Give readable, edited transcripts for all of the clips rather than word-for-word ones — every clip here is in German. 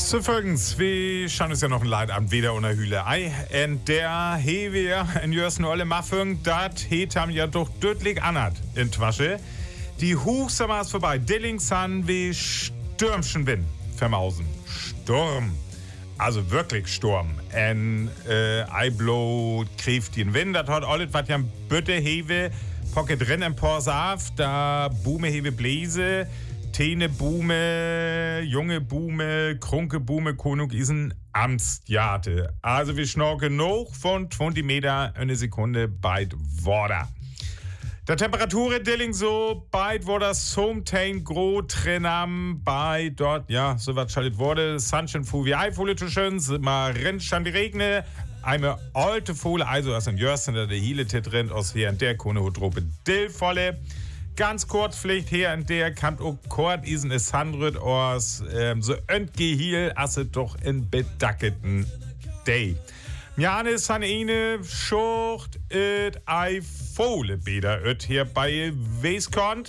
So folgens, wir schauen uns ja noch ein Leid an, wieder unter Hühle Ei. Und der Hewe in Jörsen alle Maffung, dat het haben ja doch deutlich anhat in Twasche. Die Hochsommer ist vorbei, Dillings han wie Stürmchen Wind vermausen. Sturm. Also wirklich Sturm. Und Eiblo kriegt den Wind, das hat alles, was ja Bütte Hewe, Pocket drin im Porsaf, da Bume Hewe Bläse, Tene Bume, junge Bume, Krunke Bume, Konuk isen Amtsjate. Also wir schnorken noch von 20 Meter eine Sekunde beid Worda. Der Temperatur Dilling so beid wurde Somtain gro Trenam bei dort, ja, so was schaltet wurde. Sunshine fu wie Eifole zu schön, mal rennt schon die Regne. Eine alte Fohle, also aus dem Jörsten, der Hiele drin, aus hier und der Kone Hudrope Dillvolle. Ganz kurz vielleicht hier und der kann auch kort isen es handrüt aus so entgehiel asse doch in bedacketen Day. Mjane ist an eine Schucht et ei Fohle beder et hier bei Weiskont.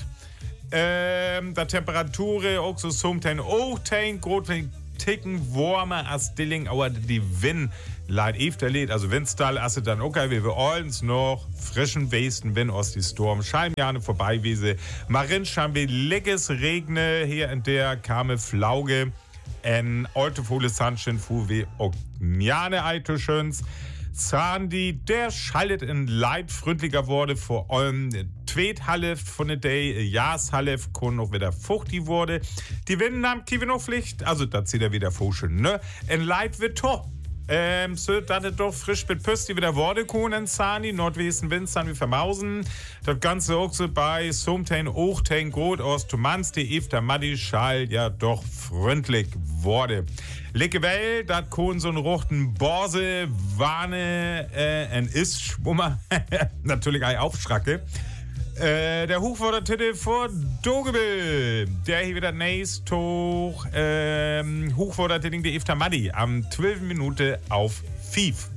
Der Temperatur auch so somtein auch tein grot ticken warmer als Dilling, aber die Wind leid efterlädt, also Windstall asse dann okay, wie wir allens noch frischen Westen Wind aus die Sturm Scheinjahre vorbei wiese. Marin haben wir leckes Regne hier in der kame Flauge en alte Fohle Sunshine fu wie Okmiane Eituschöns. Sandy, der schaltet in Leid freundlicher wurde, vor allem Tweethalef von der Day, Jahrshalef, kon noch wieder fuchtig wurde. Die Winden haben Kiewe noch Pflicht, also da zieht er wieder Fuschen, ne? En Leid wird to. So, dass es doch frisch mit Püsti wieder wurde, Kuhnen, Sani, Nordwesten, Wind, Sani, vermausen. Das Ganze auch so bei Somtein, Ochtein, Grot aus Tumans, die Efter Maddi, Schall, ja doch freundlich wurde. Lecke Well, dat Kohn so ein rochten Borse, Warne, en ist Schwummer, natürlich ein Aufschracke. Der Hochvordertitel vor Dogebel. Der hier wieder nächst hoch. Hochvordertitel der Efter Maddi am 12 Minute auf 5.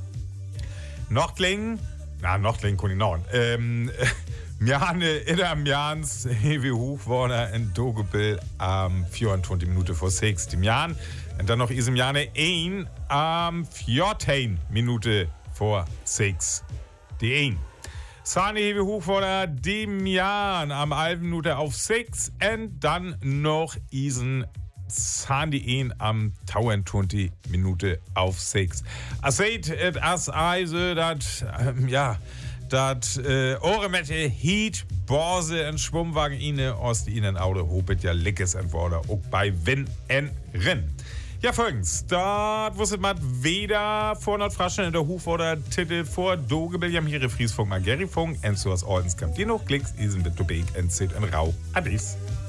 Nochtling kann ich noch. Mjane in Jans heavy Hochvorder in Dogebel am 24 Minute vor 6. Dem Jan. Und dann noch isem Jane 1 am 14 Minute vor 6. Die 1. Sani hewe Hochvorder dem Jahr am 11 Minute auf 6 und dann noch isen Sani am 20 Minute auf 6. Seht et as eise dat dat Ohremette Heat Borse en Schwimmwagen ine aus die ihnen Auto hopet ja leckes entworder auch bei Wenn en Renn. Ja, folgendes. Dort wusstet man weder vor Nordfraschen in der Hochvorder Titel vor Dogebel, jam hier Friesfunk, Magerifunk, und so aus Ordenskamp. Die noch klicks, isen mit Tobek, und sit in Rau. Adis.